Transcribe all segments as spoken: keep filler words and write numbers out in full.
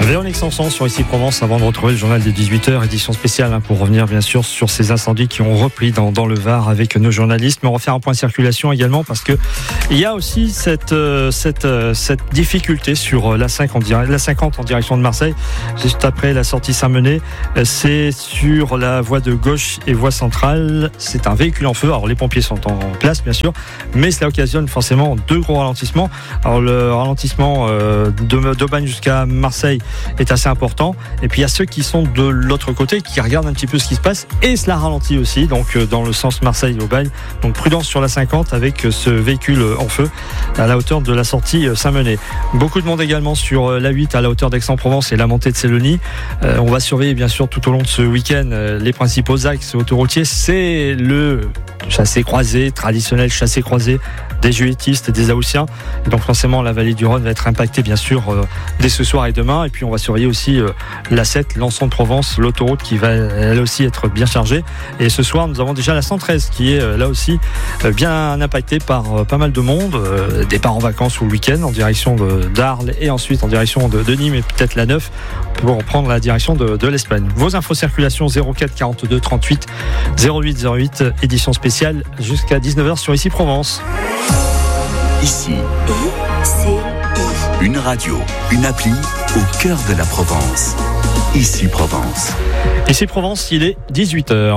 Véronique Sanson sur Ici Provence avant de retrouver le journal des dix-huit heures, édition spéciale hein, pour revenir bien sûr sur ces incendies qui ont repris dans, dans le Var avec nos journalistes. Mais on va faire un point circulation également parce que il y a aussi cette, euh, cette, euh, cette difficulté sur la, cinq en direct, la cinquante en direction de Marseille, juste après la sortie Saint-Menet. C'est sur la voie de gauche et voie centrale. C'est un véhicule en feu. Alors les pompiers sont en place bien sûr, mais cela occasionne forcément deux gros ralentissements. Alors le ralentissement euh, de, d'Aubagne jusqu'à Marseille est assez important, et puis il y a ceux qui sont de l'autre côté qui regardent un petit peu ce qui se passe, et cela ralentit aussi donc dans le sens Marseille-Aubagne. Donc prudence sur la cinquante avec ce véhicule en feu à la hauteur de la sortie Saint-Menet. Beaucoup de monde également sur la huit à la hauteur d'Aix-en-Provence et la montée de Sélonie. Euh, on va surveiller bien sûr tout au long de ce week-end euh, les principaux axes autoroutiers. C'est le chassé-croisé, traditionnel chassé-croisé des Juétistes et des Haussiens. Et donc forcément la vallée du Rhône va être impactée bien sûr euh, dès ce soir et demain. Et puis on va surveiller aussi euh, l'A sept, l'Anson de Provence, l'autoroute qui va elle aussi être bien chargée. Et ce soir nous avons déjà la cent treize qui est euh, là aussi euh, bien impactée par euh, pas mal de monde. Euh, départ en vacances ou le week-end en direction de, d'Arles et ensuite en direction de, de Nîmes et peut-être la neuf pour reprendre la direction de, de l'Espagne. Vos infos circulation zéro quatre quarante-deux trente-huit zéro huit zéro huit, édition spéciale jusqu'à dix-neuf heures sur Ici Provence. Ici, une radio, une appli au cœur de la Provence. Ici Provence. Ici Provence, il est dix-huit heures.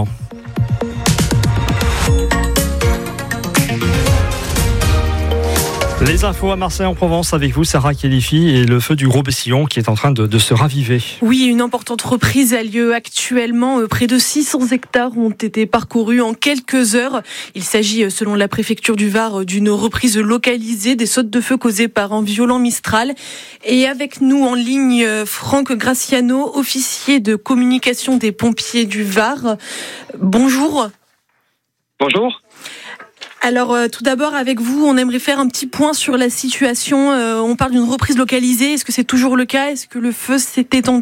Les infos à Marseille en Provence avec vous, Sarah Khelifi, et le feu du Gros Bessillon qui est en train de, de se raviver. Oui, une importante reprise a lieu actuellement. Près de six cents hectares ont été parcourus en quelques heures. Il s'agit, selon la préfecture du Var, d'une reprise localisée des sautes de feu causées par un violent Mistral. Et avec nous en ligne, Franck Graciano, officier de communication des pompiers du Var. Bonjour. Bonjour. Alors euh, tout d'abord avec vous, on aimerait faire un petit point sur la situation. Euh, on parle d'une reprise localisée. Est-ce que c'est toujours le cas ? Est-ce que le feu s'est étendu ?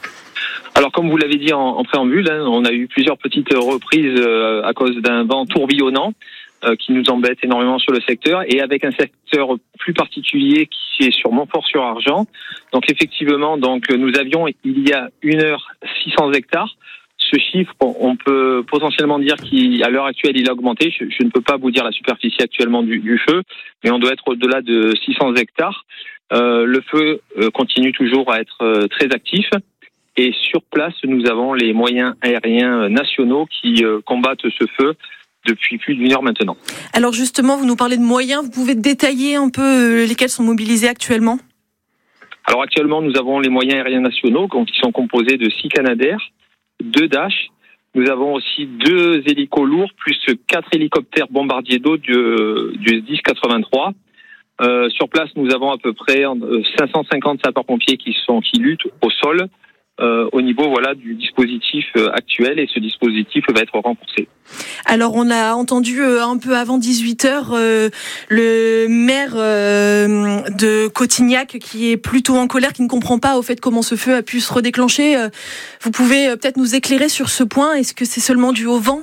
Alors comme vous l'avez dit en, en préambule, hein, on a eu plusieurs petites reprises euh, à cause d'un vent tourbillonnant euh, qui nous embête énormément sur le secteur, et avec un secteur plus particulier qui est sur Montfort-sur-Argent. Donc effectivement, donc nous avions il y a une heure six cents hectares. Ce chiffre, on peut potentiellement dire qu'à l'heure actuelle, il a augmenté. Je, je ne peux pas vous dire la superficie actuellement du, du feu, mais on doit être au-delà de six cents hectares. Euh, le feu euh, continue toujours à être euh, très actif. Et sur place, nous avons les moyens aériens nationaux qui euh, combattent ce feu depuis plus d'une heure maintenant. Alors justement, vous nous parlez de moyens. Vous pouvez détailler un peu lesquels sont mobilisés actuellement ? Alors actuellement, nous avons les moyens aériens nationaux qui sont composés de six Canadair, deux Dash. Nous avons aussi deux hélicos lourds, plus quatre hélicoptères bombardiers d'eau du, du S dix quatre-vingt-trois. Euh, sur place, nous avons à peu près cinq cent cinquante sapeurs-pompiers qui sont qui luttent au sol euh, au niveau voilà du dispositif actuel, et ce dispositif va être renforcé. Alors on a entendu euh, un peu avant dix-huit heures euh, le maire euh, de Cotignac qui est plutôt en colère, qui ne comprend pas au fait comment ce feu a pu se redéclencher. Euh, vous pouvez euh, peut-être nous éclairer sur ce point. Est-ce que c'est seulement dû au vent ?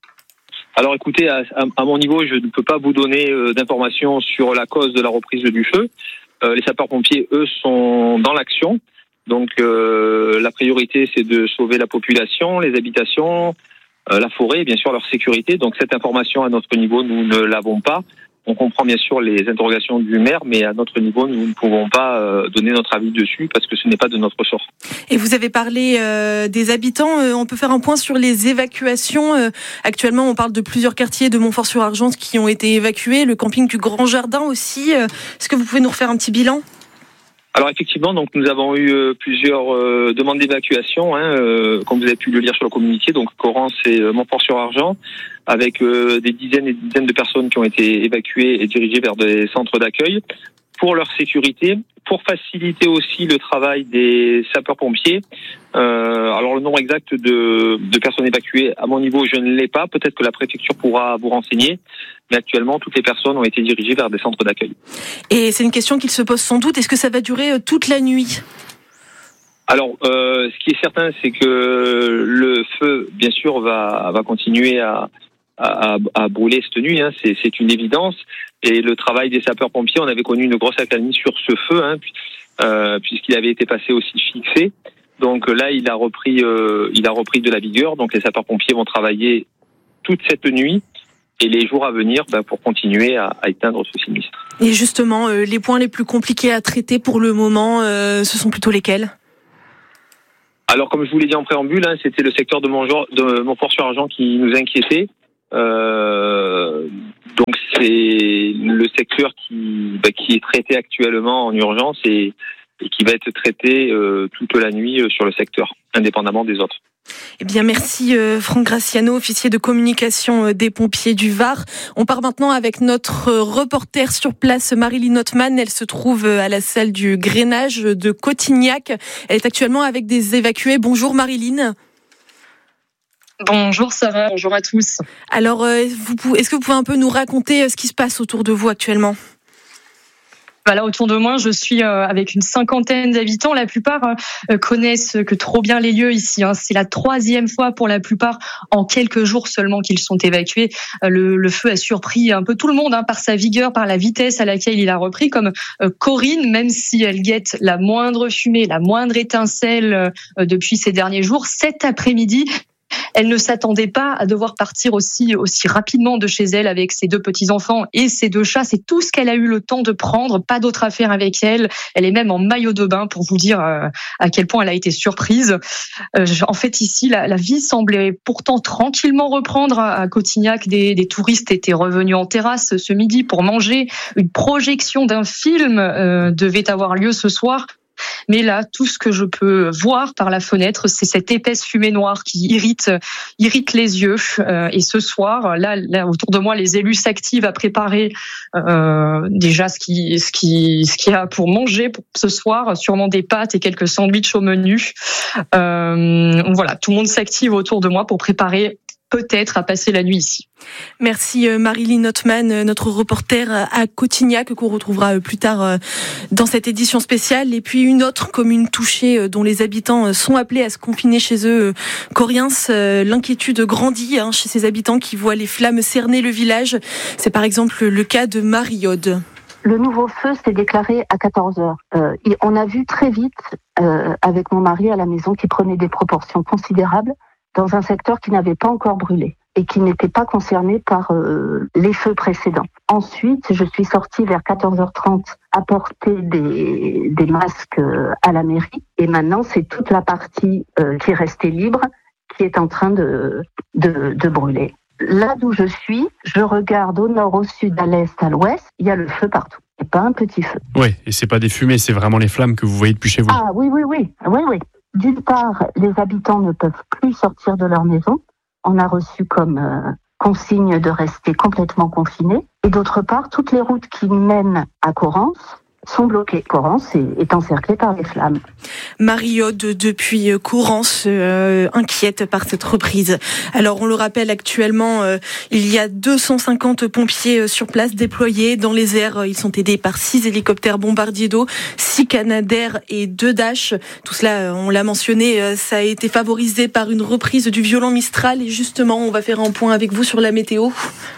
Alors écoutez, à, à mon niveau, je ne peux pas vous donner euh, d'informations sur la cause de la reprise du feu. Euh, les sapeurs-pompiers, eux, sont dans l'action. Donc euh, la priorité, c'est de sauver la population, les habitations, euh, la forêt, et bien sûr leur sécurité. Donc cette information, à notre niveau, nous ne l'avons pas. On comprend bien sûr les interrogations du maire, mais à notre niveau, nous ne pouvons pas euh, donner notre avis dessus parce que ce n'est pas de notre sort. Et vous avez parlé euh, des habitants. Euh, on peut faire un point sur les évacuations. Euh, actuellement, on parle de plusieurs quartiers de Montfort-sur-Argent qui ont été évacués, le camping du Grand Jardin aussi. Euh, est-ce que vous pouvez nous refaire un petit bilan ? Alors effectivement, donc nous avons eu euh, plusieurs euh, demandes d'évacuation, hein, euh, comme vous avez pu le lire sur le communiqué. Donc Corrence et euh, Montfort-sur-Argent, avec euh, des dizaines et des dizaines de personnes qui ont été évacuées et dirigées vers des centres d'accueil pour leur sécurité, pour faciliter aussi le travail des sapeurs-pompiers. Euh, alors le nombre exact de, de personnes évacuées, à mon niveau, je ne l'ai pas. Peut-être que la préfecture pourra vous renseigner. Mais actuellement, toutes les personnes ont été dirigées vers des centres d'accueil. Et c'est une question qu'il se pose sans doute. Est-ce que ça va durer toute la nuit ? Alors, euh, ce qui est certain, c'est que le feu, bien sûr, va, va continuer à, à, à brûler cette nuit. Hein. C'est, c'est une évidence. Et le travail des sapeurs-pompiers, on avait connu une grosse accalmie sur ce feu. Hein. euh, puisqu'il avait été passé aussi fixé. Donc là, il a repris, euh, il a repris de la vigueur. Donc les sapeurs-pompiers vont travailler toute cette nuit et les jours à venir bah, pour continuer à, à éteindre ce sinistre. Et justement, euh, les points les plus compliqués à traiter pour le moment, euh, ce sont plutôt lesquels ? Alors, comme je vous l'ai dit en préambule, hein, c'était le secteur de, Montjour, de Montfort-sur-Argent qui nous inquiétait. Euh, donc, c'est le secteur qui, bah, qui est traité actuellement en urgence et, et qui va être traité euh, toute la nuit euh, sur le secteur, indépendamment des autres. Eh bien, merci euh, Franck Graciano, officier de communication euh, des pompiers du Var. On part maintenant avec notre euh, reporter sur place, Marilyn Notman. Elle se trouve euh, à la salle du Grainage de Cotignac. Elle est actuellement avec des évacués. Bonjour Marilyn. Bonjour Sarah, bonjour à tous. Alors, euh, vous, est-ce que vous pouvez un peu nous raconter euh, ce qui se passe autour de vous actuellement ? Là, autour de moi, je suis avec une cinquantaine d'habitants. La plupart connaissent que trop bien les lieux ici. C'est la troisième fois pour la plupart en quelques jours seulement qu'ils sont évacués. Le, le feu a surpris un peu tout le monde hein, par sa vigueur, par la vitesse à laquelle il a repris. Comme Corinne, même si elle guette la moindre fumée, la moindre étincelle depuis ces derniers jours, cet après-midi, elle ne s'attendait pas à devoir partir aussi aussi rapidement de chez elle avec ses deux petits-enfants et ses deux chats. C'est tout ce qu'elle a eu le temps de prendre, pas d'autre affaire avec elle. Elle est même en maillot de bain pour vous dire à quel point elle a été surprise. En fait, ici, la, la vie semblait pourtant tranquillement reprendre à Cotignac. Des, des touristes étaient revenus en terrasse ce midi pour manger. Une projection d'un film euh, devait avoir lieu ce soir. Mais là, tout ce que je peux voir par la fenêtre, c'est cette épaisse fumée noire qui irrite, irrite les yeux. Euh, et ce soir, là, là, autour de moi, les élus s'activent à préparer euh, déjà ce qui, ce qui, ce qu'il y a pour manger pour ce soir, sûrement des pâtes et quelques sandwichs au menu. Euh, voilà, tout le monde s'active autour de moi pour préparer peut-être à passer la nuit ici. Merci Marilyn Notman, notre reporter à Cotignac, qu'on retrouvera plus tard dans cette édition spéciale. Et puis une autre commune touchée dont les habitants sont appelés à se confiner chez eux, Coriens. L'inquiétude grandit hein, chez ces habitants qui voient les flammes cerner le village. C'est par exemple le cas de Marie-Aude. Le nouveau feu s'est déclaré à quatorze heures. Euh, on a vu très vite, euh, avec mon mari à la maison, qui prenait des proportions considérables dans un secteur qui n'avait pas encore brûlé et qui n'était pas concerné par euh, les feux précédents. Ensuite, je suis sortie vers quatorze heures trente apporter des, des masques à la mairie. Et maintenant, c'est toute la partie euh, qui est restée libre qui est en train de, de, de brûler. Là d'où je suis, je regarde au nord, au sud, à l'est, à l'ouest, il y a le feu partout. Et pas un petit feu. Oui, et c'est pas des fumées, c'est vraiment les flammes que vous voyez depuis chez vous. Ah oui, oui, oui, oui, oui. D'une part, les habitants ne peuvent plus sortir de leur maison. On a reçu comme euh, consigne de rester complètement confinés. Et d'autre part, toutes les routes qui mènent à Coriens sont bloquées. Coriens est, est encerclée par les flammes. Marie-Aude, depuis Coriens, euh, inquiète par cette reprise. Alors, on le rappelle, actuellement, euh, il y a deux cent cinquante pompiers sur place déployés dans les airs. Ils sont aidés par six hélicoptères bombardiers d'eau, six Canadair et deux Dash. Tout cela, on l'a mentionné, ça a été favorisé par une reprise du violent Mistral. Et justement, on va faire un point avec vous sur la météo.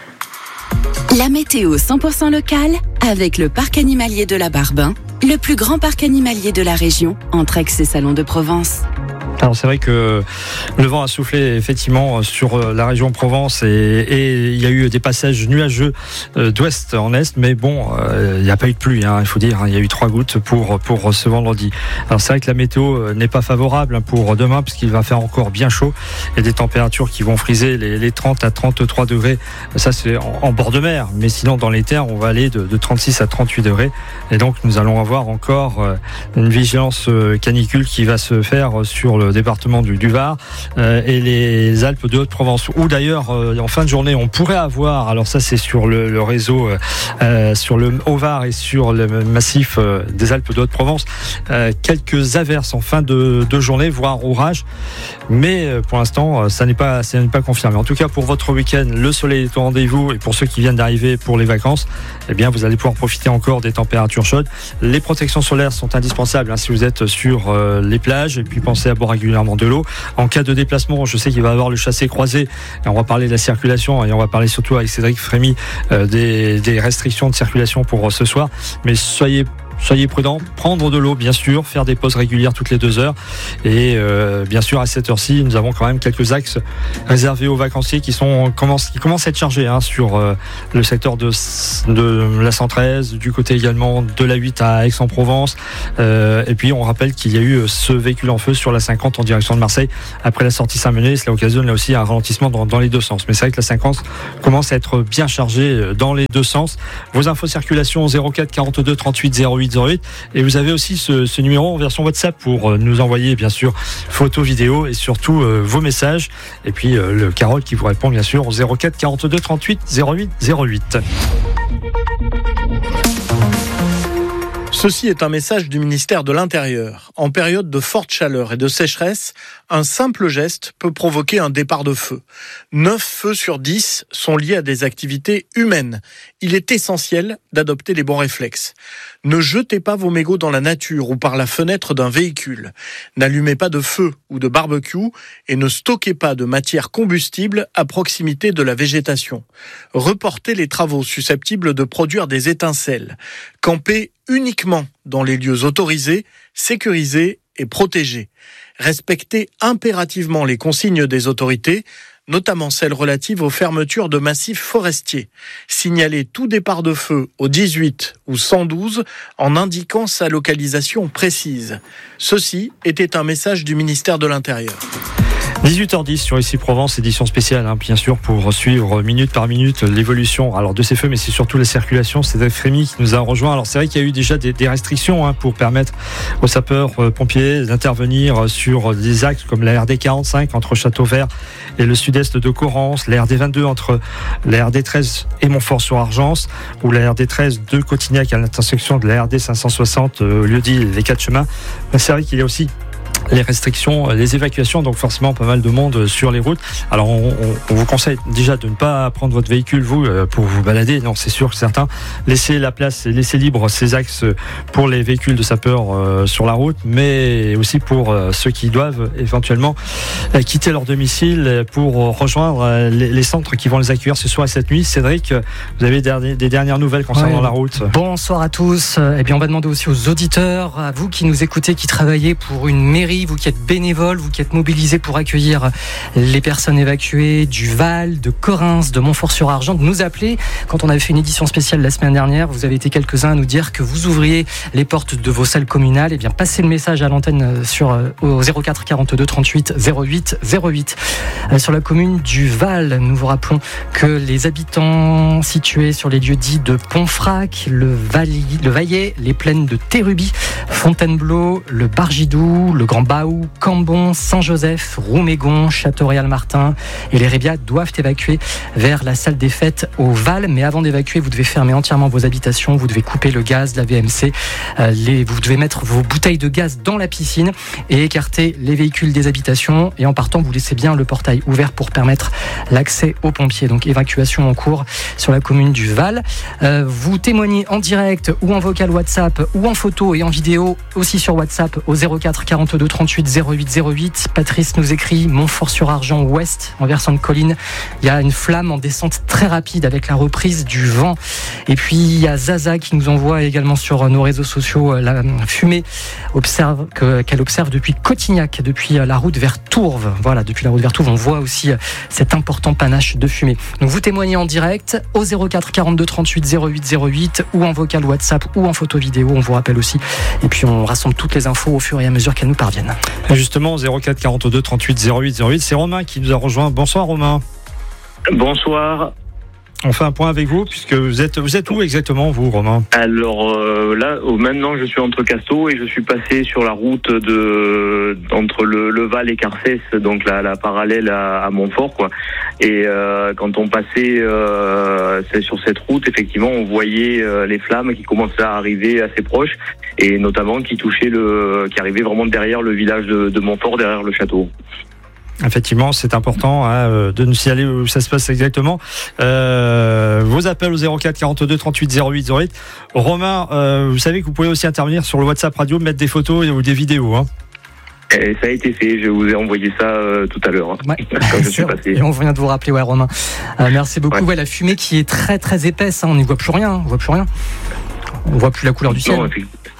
La météo cent pour cent locale avec le parc animalier de la Barbin, le plus grand parc animalier de la région, entre Aix et Salon de Provence. Alors c'est vrai que le vent a soufflé effectivement sur la région Provence et, et il y a eu des passages nuageux d'ouest en est, mais bon, euh, il n'y a pas eu de pluie, hein, il faut dire, hein, il y a eu trois gouttes pour, pour ce vendredi. Alors c'est vrai que la météo n'est pas favorable pour demain puisqu'il va faire encore bien chaud et des températures qui vont friser les, les trente à trente-trois degrés, ça c'est en, en bord de mer, mais sinon dans les terres on va aller de, de trente-six à trente-huit degrés et donc nous allons avoir encore une vigilance canicule qui va se faire sur le département du, du Var euh, et les Alpes de Haute-Provence, où d'ailleurs euh, en fin de journée on pourrait avoir, alors ça c'est sur le, le réseau euh, sur le Haut-Var et sur le massif euh, des Alpes de Haute-Provence, euh, quelques averses en fin de, de journée, voire orage, mais euh, pour l'instant ça n'est pas, ça n'est pas confirmé. En tout cas pour votre week-end, le soleil est au rendez-vous et pour ceux qui viennent d'arriver pour les vacances, eh bien vous allez pouvoir profiter encore des températures chaudes. Les protections solaires sont indispensables hein, si vous êtes sur euh, les plages, et puis pensez à boire régulièrement de l'eau. En cas de déplacement, je sais qu'il va y avoir le chassé-croisé et on va parler de la circulation et on va parler surtout avec Cédric Frémy euh, des, des restrictions de circulation pour euh, ce soir, mais soyez soyez prudents, prendre de l'eau bien sûr, faire des pauses régulières toutes les deux heures et euh, bien sûr à cette heure-ci nous avons quand même quelques axes réservés aux vacanciers qui sont commencent, qui commencent à être chargés hein, sur euh, le secteur de, de la cent treize, du côté également de la huit à Aix-en-Provence euh, et puis on rappelle qu'il y a eu ce véhicule en feu sur la cinquante en direction de Marseille après la sortie Saint-Menet, cela occasionne là aussi un ralentissement dans, dans les deux sens, mais c'est vrai que la cinquante commence à être bien chargée dans les deux sens. Vos infos circulation zéro quatre quarante-deux trente-huit zéro huit zéro huit et vous avez aussi ce, ce numéro en version WhatsApp pour nous envoyer bien sûr photos, vidéos et surtout euh, vos messages et puis euh, le Carole qui vous répond bien sûr au zéro quatre quarante-deux trente-huit zéro huit zéro huit. Ceci est un message du ministère de l'Intérieur. En période de forte chaleur et de sécheresse, un simple geste peut provoquer un départ de feu. neuf feux sur dix sont liés à des activités humaines. Il est essentiel d'adopter les bons réflexes. Ne jetez pas vos mégots dans la nature ou par la fenêtre d'un véhicule. N'allumez pas de feu ou de barbecue et ne stockez pas de matière combustible à proximité de la végétation. Reportez les travaux susceptibles de produire des étincelles. Campez uniquement dans les lieux autorisés, sécurisés et protégés. Respectez impérativement les consignes des autorités, notamment celles relatives aux fermetures de massifs forestiers. Signalez tout départ de feu au dix-huit ou cent douze en indiquant sa localisation précise. Ceci était un message du ministère de l'Intérieur. dix-huit heures dix sur Ici Provence, édition spéciale, hein, bien sûr, pour suivre minute par minute l'évolution alors de ces feux, mais c'est surtout la circulation. C'est Dave Rémy qui nous a rejoint. Alors c'est vrai qu'il y a eu déjà des, des restrictions hein, pour permettre aux sapeurs-pompiers d'intervenir sur des axes comme la R D quarante-cinq entre Châteauvert et le sud-est de Corrence, la R D vingt-deux entre la R D treize et Montfort-sur-Argence, ou la R D treize de Cotignac à l'intersection de la R D cinq cent soixante, euh, lieu-dit les quatre chemins. Mais c'est vrai qu'il y a aussi les restrictions, les évacuations, donc forcément pas mal de monde sur les routes. Alors on, on, on vous conseille déjà de ne pas prendre votre véhicule vous pour vous balader, non c'est sûr que certains, laissez la place, laissez libre ces axes pour les véhicules de sapeurs euh, sur la route, mais aussi pour euh, ceux qui doivent éventuellement euh, quitter leur domicile pour rejoindre euh, les, les centres qui vont les accueillir ce soir et cette nuit. Cédric, vous avez des, des dernières nouvelles concernant ouais. la route. Bonsoir à tous. Eh bien on va demander aussi aux auditeurs, à vous qui nous écoutez, qui travaillez pour une mairie, vous qui êtes bénévoles, vous qui êtes mobilisés pour accueillir les personnes évacuées du Val, de Correns, de Montfort-sur-Argent, de nous appeler. Quand on avait fait une édition spéciale la semaine dernière, vous avez été quelques-uns à nous dire que vous ouvriez les portes de vos salles communales. Eh bien, passez le message à l'antenne sur, au zéro quatre quarante-deux trente-huit zéro huit zéro huit. Sur la commune du Val, nous vous rappelons que les habitants situés sur les lieux dits de Pontfrac, le, Valli, le Vaillet, les plaines de Théruby, Fontainebleau, le Bargidou, le Grand Baou, Cambon, Saint-Joseph, Roumégon, Château-Réal-Martin et les Rébiats doivent évacuer vers la salle des fêtes au Val. Mais avant d'évacuer, vous devez fermer entièrement vos habitations, vous devez couper le gaz, la V M C, euh, les, vous devez mettre vos bouteilles de gaz dans la piscine et écarter les véhicules des habitations. Et en partant, vous laissez bien le portail ouvert pour permettre l'accès aux pompiers. Donc évacuation en cours sur la commune du Val. Euh, vous témoignez en direct ou en vocal WhatsApp ou en photo et en vidéo aussi sur WhatsApp au zéro quatre quarante-deux trente-huit zéro huit zéro huit. Patrice nous écrit Montfort-sur-Argent ouest en versant de colline. Il y a une flamme en descente très rapide avec la reprise du vent. Et puis il y a Zaza qui nous envoie également sur nos réseaux sociaux la fumée observe, que, qu'elle observe depuis Cotignac, depuis la route vers Tourves. Voilà, depuis la route vers Tourves, on voit aussi cet important panache de fumée. Donc vous témoignez en direct au zéro quatre quarante-deux trente-huit zéro huit zéro huit ou en vocal WhatsApp ou en photo vidéo, on vous rappelle aussi. Et puis on rassemble toutes les infos au fur et à mesure qu'elles nous parviennent. Justement, zéro quatre quarante-deux trente-huit zéro huit zéro huit, c'est Romain qui nous a rejoint. Bonsoir Romain. Bonsoir. On fait un point avec vous, puisque vous êtes, vous êtes où exactement, vous, Romain ? Alors euh, là, maintenant, je suis entre Casto et je suis passé sur la route de entre le, le Val et Carcès, donc la, la parallèle à, à Montfort, quoi. Et euh, quand on passait euh, sur cette route, effectivement, on voyait euh, les flammes qui commençaient à arriver assez proches, et notamment qui touchaient le, qui arrivaient vraiment derrière le village de, de Montfort, derrière le château. Effectivement, c'est important hein, de nous signaler où ça se passe exactement. Euh, vos appels au zéro quatre quarante-deux trente-huit zéro huit zéro huit. Romain, euh, vous savez que vous pouvez aussi intervenir sur le WhatsApp radio, mettre des photos ou des vidéos. Hein. Et ça a été fait, je vous ai envoyé ça euh, tout à l'heure, hein, ouais, quand je suis passé. Et on vient de vous rappeler, ouais, Romain. Euh, merci beaucoup. Ouais. Ouais, la fumée qui est très très épaisse, hein, on n'y voit plus rien, on voit plus rien. On voit plus la couleur du ciel. Non,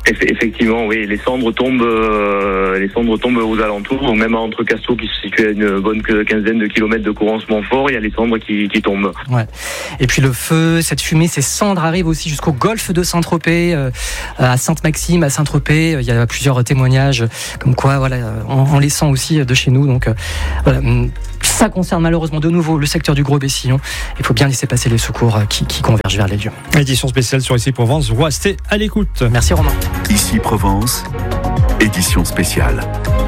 Effectivement, oui, les cendres tombent, euh, les cendres tombent aux alentours, même entre Casteau qui se situe à une bonne quinzaine de kilomètres de Courance-Montfort, il y a les cendres qui, qui tombent. Ouais. Et puis le feu, cette fumée, ces cendres arrivent aussi jusqu'au golfe de Saint-Tropez, euh, à Sainte-Maxime, à Saint-Tropez. Il y a plusieurs témoignages comme quoi, voilà, on, on les sent aussi de chez nous. Donc, euh, voilà. Ça concerne malheureusement de nouveau le secteur du Gros-Bessillon. Il faut bien laisser passer les secours qui, qui convergent vers les lieux. Édition spéciale sur Ici Provence. Restez à l'écoute. Merci Romain. Ici Provence, édition spéciale.